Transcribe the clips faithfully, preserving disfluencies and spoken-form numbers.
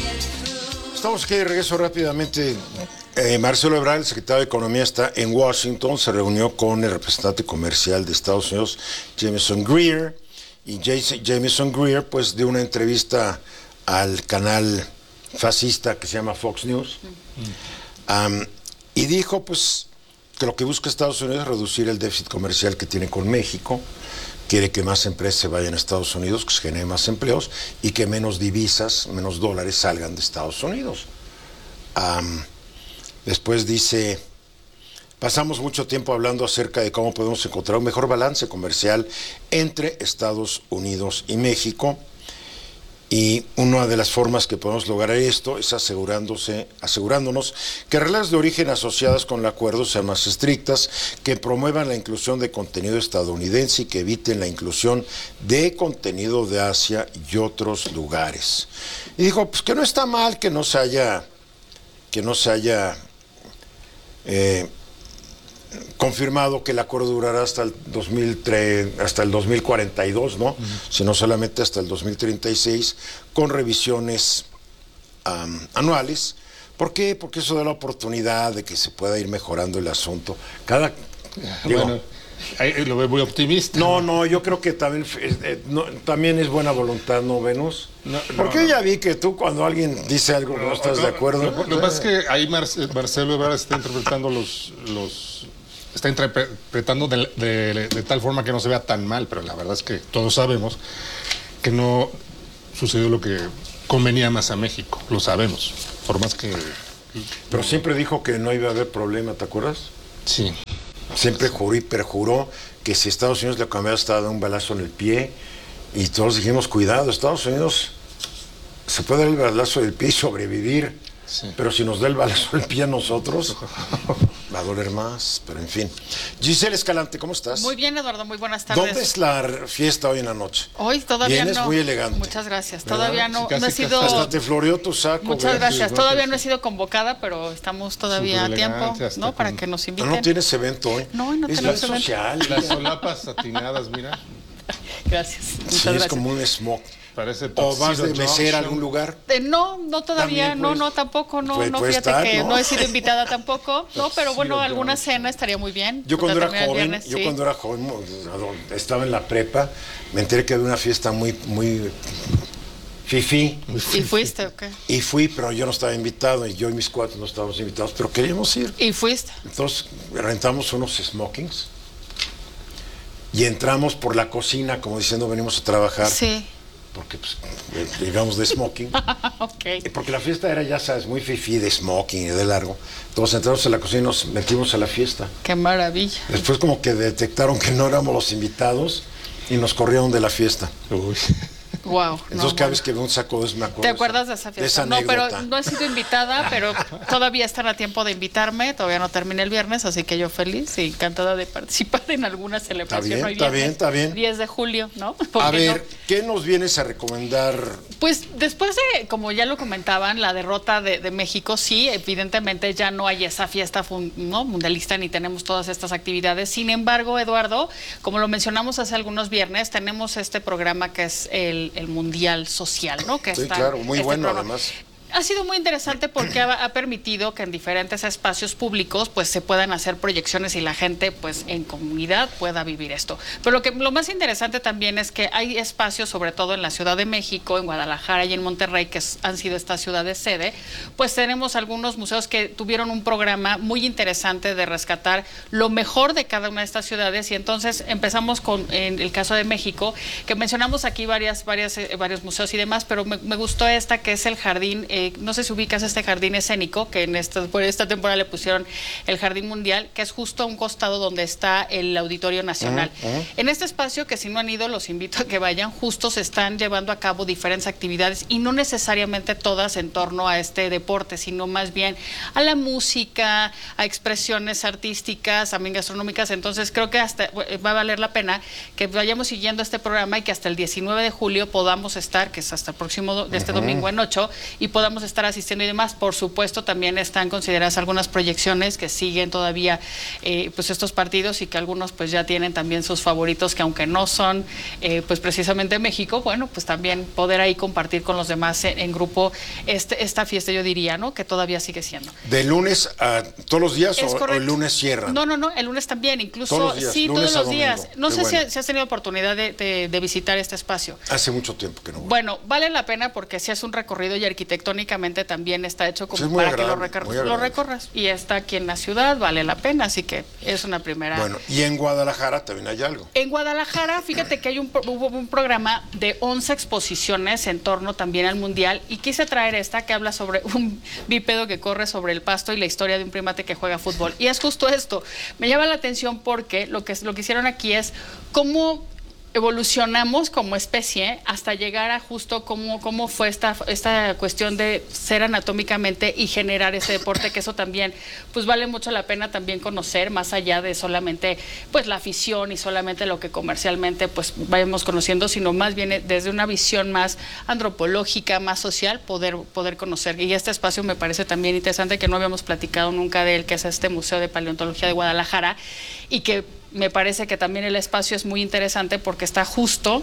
Estamos aquí de regreso rápidamente. Eh, Marcelo Ebrard, el secretario de Economía, está en Washington. Se reunió con el representante comercial de Estados Unidos, Jamieson Greer. Y Jamieson Greer, pues, dio una entrevista al canal fascista que se llama Fox News. Um, y dijo, pues, que lo que busca Estados Unidos es reducir el déficit comercial que tiene con México. Quiere que más empresas se vayan a Estados Unidos, que se generen más empleos y que menos divisas, menos dólares salgan de Estados Unidos. Um, después dice, pasamos mucho tiempo hablando acerca de cómo podemos encontrar un mejor balance comercial entre Estados Unidos y México. Y una de las formas que podemos lograr esto es asegurándose, asegurándonos que reglas de origen asociadas con el acuerdo sean más estrictas, que promuevan la inclusión de contenido estadounidense y que eviten la inclusión de contenido de Asia y otros lugares. Y dijo, pues que no está mal que no se haya, que no se haya eh, confirmado que el acuerdo durará hasta el dos mil tres, hasta el dos mil cuarenta y dos, ¿no? Uh-huh. Sino solamente hasta el dos mil treinta y seis, con revisiones um, anuales. ¿Por qué? Porque eso da la oportunidad de que se pueda ir mejorando el asunto. Cada digo, bueno, ahí lo veo muy optimista. No, no, yo creo que también, eh, no, también es buena voluntad, ¿no, Venus? No, Porque no, no. ya vi que tú cuando alguien dice algo que no, no estás no, de acuerdo. Lo, lo que pasa es que ahí Marce, Marcelo Ebrard está interpretando los... los está interpretando de, de, de tal forma que no se vea tan mal, pero la verdad es que todos sabemos que no sucedió lo que convenía más a México, lo sabemos, por más que... Pero siempre dijo que no iba a haber problema, ¿te acuerdas? Sí. Siempre juró y perjuró que si Estados Unidos le cambiaba estaba dando un balazo en el pie, y todos dijimos, cuidado, Estados Unidos se puede dar el balazo del pie y sobrevivir. Sí. Pero si nos da el balazo el pie a nosotros, va a doler más, pero en fin. Giselle Escalante, ¿cómo estás? Muy bien, Eduardo, muy buenas tardes. ¿Dónde es la fiesta hoy en la noche? Hoy todavía Vienes no. muy elegante. Muchas gracias. ¿verdad? Todavía no, sí, casi, no he sido... Hasta te floreó tu saco. Muchas ¿verdad? gracias. Todavía no he sido convocada, pero estamos todavía a tiempo, ¿no? Con... Para que nos inviten. No, no tienes evento hoy. No, no es tenemos evento. social. Las solapas satinadas, mira. Gracias. Muchas sí, gracias. es como un smoke. Parece ¿O vas de mesera a algún lugar? Eh, no, no todavía, También, no, pues, no, tampoco, no, pues, no, pues fíjate estar, que ¿no? no he sido invitada tampoco, no, pero bueno, alguna cena estaría muy bien. Yo cuando era joven, viernes, yo sí. cuando era joven, estaba en la prepa, me enteré que había una fiesta muy, muy fifí. ¿Y fuiste o qué? Y fui, pero yo no estaba invitado, y yo y mis cuates no estábamos invitados, pero queríamos ir. ¿Y fuiste? Entonces rentamos unos smokings y entramos por la cocina como diciendo venimos a trabajar. Sí. Porque pues llegamos de smoking. Okay. Porque la fiesta era, ya sabes, muy fifí de smoking y de largo. Entonces entramos a la cocina y nos metimos a la fiesta. Qué maravilla. Después como que detectaron que no éramos los invitados y nos corrieron de la fiesta. Uy. Wow. Entonces no, cada bueno. vez que veo un saco de me acuerdo. ¿Te acuerdas de esa fiesta? De esa no, pero anécdota. no he sido invitada, pero todavía están a tiempo de invitarme. Todavía no terminé el viernes, así que yo feliz y encantada de participar en alguna celebración. Está bien, hoy está viernes, bien, está bien. diez de julio, ¿no? A ver, no? ¿qué nos vienes a recomendar? Pues después de, como ya lo comentaban, la derrota de, de México, sí, evidentemente ya no hay esa fiesta fun, ¿no? mundialista ni tenemos todas estas actividades. Sin embargo, Eduardo, como lo mencionamos hace algunos viernes, tenemos este programa que es el, el Mundial Social, ¿no? Que Sí, está, claro, muy este bueno programa. además. Ha sido muy interesante porque ha, ha permitido que en diferentes espacios públicos pues se puedan hacer proyecciones y la gente pues en comunidad pueda vivir esto. Pero lo que lo más interesante también es que hay espacios, sobre todo en la Ciudad de México, en Guadalajara y en Monterrey, que es, han sido estas ciudades sede, pues tenemos algunos museos que tuvieron un programa muy interesante de rescatar lo mejor de cada una de estas ciudades. Y entonces empezamos con en el caso de México, que mencionamos aquí varias, varias, eh, varios museos y demás, pero me, me gustó esta que es el jardín. Eh, no sé si ubicas este jardín escénico, que en esta, por esta temporada le pusieron el Jardín Mundial, que es justo a un costado donde está el Auditorio Nacional. Uh-huh, uh-huh. En este espacio, que si no han ido, los invito a que vayan, justo se están llevando a cabo diferentes actividades y no necesariamente todas en torno a este deporte, sino más bien a la música, a expresiones artísticas, también gastronómicas. Entonces creo que hasta va a valer la pena que vayamos siguiendo este programa y que hasta el diecinueve de julio podamos estar, que es hasta el próximo, de este uh-huh. domingo en ocho, y podamos podamos estar asistiendo y demás. Por supuesto, también están consideradas algunas proyecciones que siguen todavía eh, pues estos partidos y que algunos pues ya tienen también sus favoritos, que aunque no son eh, pues precisamente México, bueno, pues también poder ahí compartir con los demás en, en grupo este, esta fiesta, yo diría, ¿no? Que todavía sigue siendo. ¿De lunes a todos los días Es o, o el lunes cierran? No, no, no, el lunes también, incluso Todos los días, sí, lunes todos los a días. domingo. No Qué sé bueno. si, si has tenido oportunidad de, de, de visitar este espacio. Hace mucho tiempo que no voy. Bueno, vale la pena porque si es un recorrido y arquitectónicamente también está hecho como Sí, es muy para que lo, agradable, recorras, muy lo agradable. recorras. Y está aquí en la ciudad, vale la pena, así que es una primera. Bueno, y en Guadalajara también hay algo. En Guadalajara, fíjate que hay un, pro- hubo un programa de once exposiciones en torno también al Mundial y quise traer esta que habla sobre un bípedo que corre sobre el pasto y la historia de un primate que juega fútbol. Y es justo esto. Me llama la atención porque lo que, lo que hicieron aquí es cómo evolucionamos como especie hasta llegar a justo cómo, cómo fue esta, esta cuestión de ser anatómicamente y generar ese deporte, que eso también pues vale mucho la pena también conocer, más allá de solamente pues la afición y solamente lo que comercialmente pues vayamos conociendo, sino más bien desde una visión más antropológica, más social, poder, poder conocer. Y este espacio me parece también interesante, que no habíamos platicado nunca de él, que es este Museo de Paleontología de Guadalajara, y que me parece que también el espacio es muy interesante porque está justo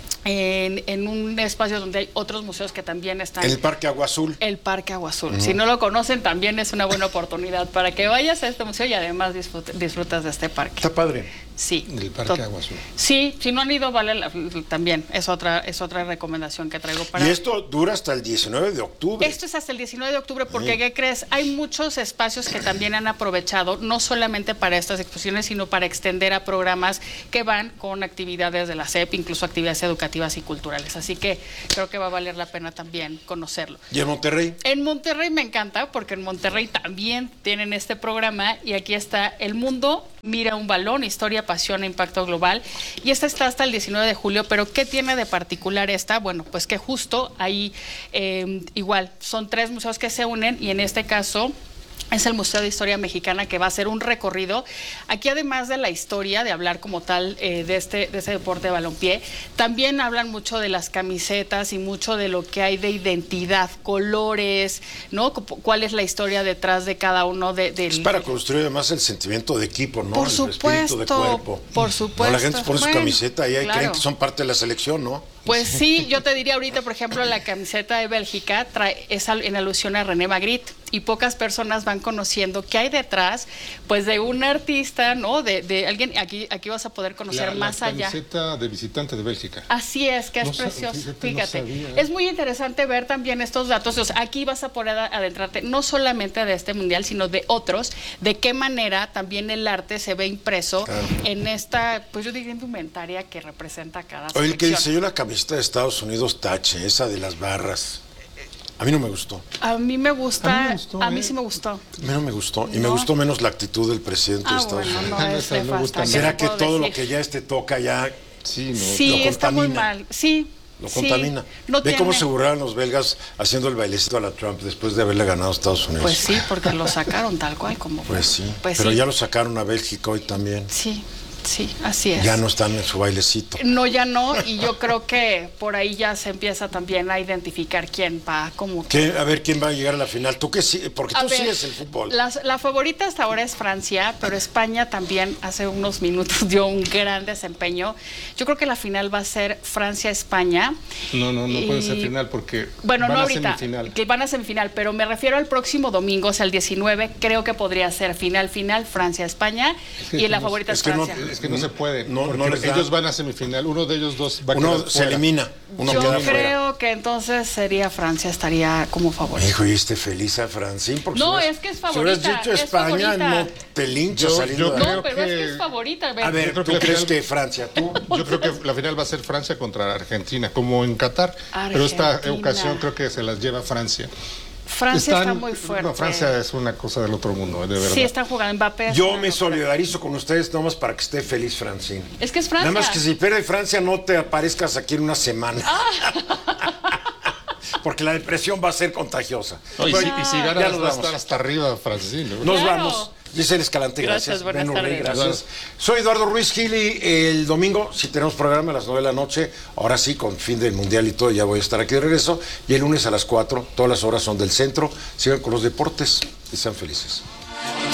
en, en un espacio donde hay otros museos que también están. El Parque Agua Azul. El Parque Agua Azul. Uh-huh. Si no lo conocen, también es una buena oportunidad para que vayas a este museo y además disfrut- disfrutas de este parque. Está padre. Sí. El Parque Agua Azul. Sí, si no han ido, vale la, también. Es otra, es otra recomendación que traigo para. Y esto dura hasta el diecinueve de octubre. Esto es hasta el diecinueve de octubre porque, Sí. ¿qué crees? Hay muchos espacios que también han aprovechado, no solamente para estas exposiciones, sino para extender a programas que van con actividades de la S E P, incluso actividades educativas y culturales. Así que creo que va a valer la pena también conocerlo. ¿Y en Monterrey? En Monterrey me encanta porque en Monterrey también tienen este programa y aquí está El Mundo Mira un Balón, Historia, Pasión e Impacto Global, y esta está hasta el diecinueve de julio, pero ¿qué tiene de particular esta? Bueno, pues que justo ahí eh, igual son tres museos que se unen y en este caso es el Museo de Historia Mexicana, que va a ser un recorrido. Aquí, además de la historia, de hablar como tal eh, de este de este deporte de balompié, también hablan mucho de las camisetas y mucho de lo que hay de identidad, colores, ¿no? ¿Cuál es la historia detrás de cada uno de, del... Es para construir además el sentimiento de equipo, ¿no? Por el supuesto, espíritu de cuerpo. por supuesto. No, la gente se pone Bueno, su camiseta y ahí claro. creen que son parte de la selección, ¿no? Pues sí, yo te diría ahorita, por ejemplo, la camiseta de Bélgica trae, es al- en alusión a René Magritte, y pocas personas van conociendo qué hay detrás, pues de un artista, ¿no? De, de alguien, aquí, aquí vas a poder conocer La, más la allá. camiseta de visitante de Bélgica. Así es, que es No sa- precioso. fíjate, no Fíjate, sabía, ¿eh? es muy interesante ver también estos datos. O sea, aquí vas a poder adentrarte no solamente de este mundial, sino de otros, de qué manera también el arte se ve impreso Claro. en esta, pues yo diría, indumentaria que representa cada Oye, el que selección. diseñó la camiseta de Estados Unidos, Tache, esa de las barras. A mí no me gustó. A mí me gusta, A a mí mí, me gustó, ¿eh? sí me gustó. A mí no me gustó. Y me No. gustó menos la actitud del presidente de Ah, Estados bueno, Unidos. no, Ah, es esa me nefasta, gusta ¿qué ¿Será te que puedo todo lo decir? que ya este toca ya Sí, no. Sí, lo está muy contamina? mal. Sí. lo sí. contamina? No Ve cómo tiene- se burlaron los belgas haciendo el bailecito a la Trump después de haberle ganado a Estados Unidos. Pues sí, porque lo sacaron tal cual como fue. Pues sí. Pues Pero sí. ya lo sacaron a Bélgica hoy también. Sí, sí, así es. Ya no están en su bailecito. No, ya no, y yo creo que por ahí ya se empieza también a identificar quién va, como que... ¿Qué? A ver quién va a llegar a la final. ¿Tú qué sí? Porque A tú ver, sigues el fútbol. La, la favorita hasta ahora es Francia, pero España también hace unos minutos dio un gran desempeño. Yo creo que la final va a ser Francia-España. No, no, no Y- puede ser final porque Bueno, van no a ahorita, semifinal. que van a semifinal, pero me refiero al próximo domingo, o sea, el diecinueve, creo que podría ser final-final, Francia-España, Es que y la no- favorita es, es que no- Francia. Es que no se puede. No, porque no les da. ellos van a semifinal. Uno de ellos dos va a Uno quedar se fuera. elimina. Uno Yo queda creo fuera. que entonces sería Francia, estaría como favorita. Hijo, y este feliz a Francín. Porque No, si hubieras- es que es Si favorita, hubieras dicho es España, favorita. no te linchas Yo- saliendo yo de No, ahí. creo pero es que que- es favorita. A ver, Yo creo ¿tú que la crees final- que Francia? ¿Tú? Yo creo que la final va a ser Francia contra Argentina, como en Qatar. Pero esta Argentina. ocasión creo que se las lleva Francia. Francia está Están- muy fuerte. No, Francia es una cosa del otro mundo, de verdad. Sí, están jugando Mbappé. es Yo una me locura. solidarizo con ustedes nomás para que esté feliz Francín. Es que es Francia. Nada más que si pierde Francia no te aparezcas aquí en una semana. Porque la depresión va a ser contagiosa. No, y, Bueno, si, y si ya gana nos va a vamos. estar hasta arriba Francine. ¿no? Nos Claro. vamos. Giselle Escalante, Gracias, gracias. buenas Ben Urley, tardes. gracias. Soy Eduardo Ruiz Gili. El domingo, si tenemos programa a las nueve de la noche, ahora sí, con fin del Mundial y todo, ya voy a estar aquí de regreso. Y el lunes a las cuatro, todas las horas son del centro. Sigan con los deportes y sean felices.